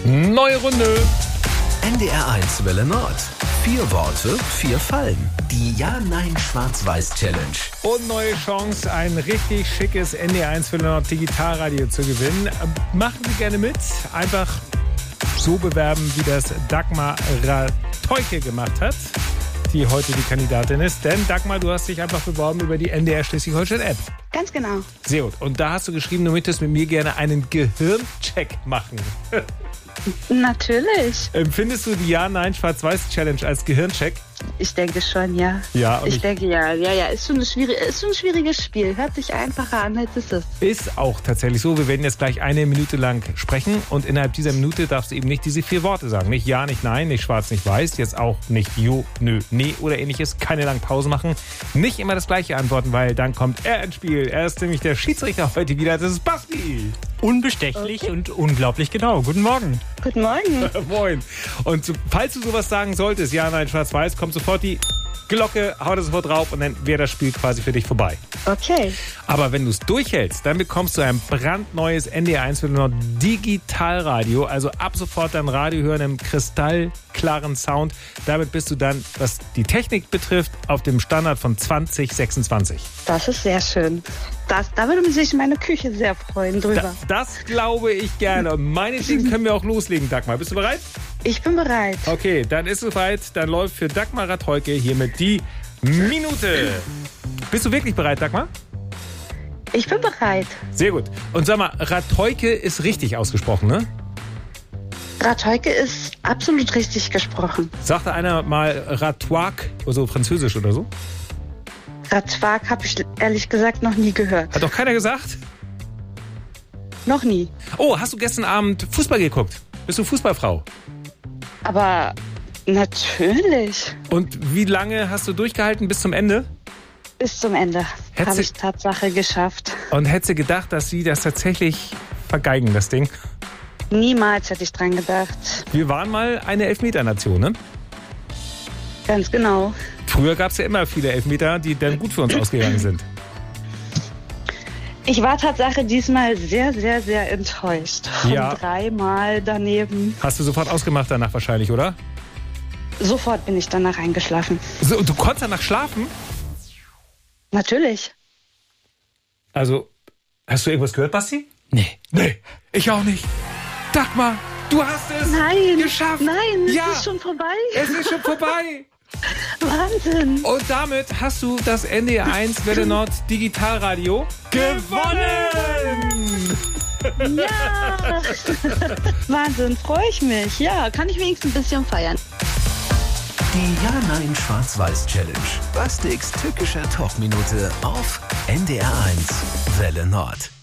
Neue Runde. NDR1 Welle Nord. 4 Worte, 4 Fallen. Die Ja-Nein-Schwarz-Weiß-Challenge. Und neue Chance, ein richtig schickes NDR1 Welle Nord Digitalradio zu gewinnen. Machen Sie gerne mit. Einfach so bewerben, wie das Dagmar Rateuke gemacht hat, die heute die Kandidatin ist. Denn Dagmar, du hast dich einfach beworben über die NDR Schleswig-Holstein-App. Ganz genau. Sehr gut. Und da hast du geschrieben, du möchtest mit mir gerne einen Gehirncheck machen. Natürlich. Empfindest du die Ja-Nein-Schwarz-Weiß-Challenge als Gehirncheck? Ich denke schon, ja. Ja, und ich denke, ja. Ist schon ein schwieriges Spiel. Hört sich einfacher an, als es ist. Ist auch tatsächlich so. Wir werden jetzt gleich 1 Minute lang sprechen und innerhalb dieser Minute darfst du eben nicht diese 4 Worte sagen. Nicht Ja, nicht Nein, nicht Schwarz, nicht Weiß, jetzt auch nicht Jo, Nö, Nee oder ähnliches. Keine langen Pausen machen. Nicht immer das Gleiche antworten, weil dann kommt er ins Spiel. Er ist nämlich der Schiedsrichter heute wieder. Das ist Basti. Unbestechlich und unglaublich genau. Guten Morgen. Guten Morgen. Moin. Und falls du sowas sagen solltest, Ja, Nein, Schwarz, Weiß, kommt sofort die Glocke, hau das sofort drauf und dann wäre das Spiel quasi für dich vorbei. Okay. Aber wenn du es durchhältst, dann bekommst du ein brandneues NDR1 Welle Nord Digitalradio. Also ab sofort dein Radio hören im kristallklaren Sound. Damit bist du dann, was die Technik betrifft, auf dem Standard von 2026. Das ist sehr schön. Da würde sich meine Küche sehr freuen drüber. Das glaube ich gerne. Meinetwegen können wir auch loslegen, Dagmar. Bist du bereit? Ich bin bereit. Okay, dann ist es soweit. Dann läuft für Dagmar Rateuke hiermit die Minute. Bist du wirklich bereit, Dagmar? Ich bin bereit. Sehr gut. Und sag mal, Rateuke ist richtig ausgesprochen, ne? Rateuke ist absolut richtig gesprochen. Sagte einer mal Ratouac, also französisch oder so? Ratouac habe ich ehrlich gesagt noch nie gehört. Hat doch keiner gesagt? Noch nie. Oh, hast du gestern Abend Fußball geguckt? Bist du Fußballfrau? Aber natürlich. Und wie lange hast du durchgehalten bis zum Ende? Bis zum Ende habe ich Tatsache geschafft. Und hättest du gedacht, dass sie das tatsächlich vergeigen, das Ding? Niemals hätte ich dran gedacht. Wir waren mal eine Elfmeter-Nation, ne? Ganz genau. Früher gab es ja immer viele Elfmeter, die dann gut für uns ausgegangen sind. Ich war Tatsache diesmal sehr, sehr, sehr enttäuscht. Ja. 3-mal daneben. Hast du sofort ausgemacht danach wahrscheinlich, oder? Sofort bin ich danach eingeschlafen. So, und du konntest danach schlafen? Natürlich. Also, hast du irgendwas gehört, Basti? Nee. Nee, ich auch nicht. Dagmar, du hast es geschafft. Nein, Ja. es ist schon vorbei. Es ist schon vorbei. Wahnsinn. Und damit hast du das NDR1 Welle Nord Digitalradio gewonnen! Ja. Wahnsinn, freue ich mich. Ja, kann ich wenigstens ein bisschen feiern. Die Ja-Nein-Schwarz-Weiß-Challenge. Bastiks tückischer Talkminute auf NDR1 Welle Nord.